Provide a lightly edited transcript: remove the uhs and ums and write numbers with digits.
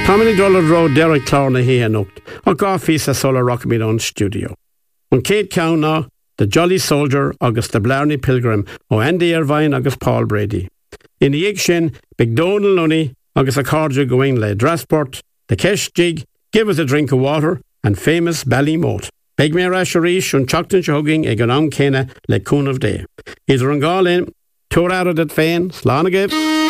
Tommy Dollar Road Derek Clarna he anocht, or Goffy sa solar rock me on studio. On Kate Cowna, the Jolly Soldier, August the Blarney Pilgrim, o Andy Irvine, August Paul Brady. In the Ikshin, Big Donal Lunny, August a Carja going le Drasport, the Kesh Jig, Give Us a Drink of Water, and famous Ballymote. Beg me Rasharish, and Chockton Chugging, Egonam Kena, le Coon of Day. Is Rangalin, Tour out of that Fain, Slanagiv.